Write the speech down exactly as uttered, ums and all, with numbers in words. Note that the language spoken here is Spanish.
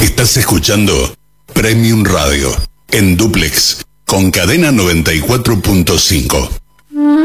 Estás escuchando Premium Radio en Duplex con Cadena noventa y cuatro punto cinco.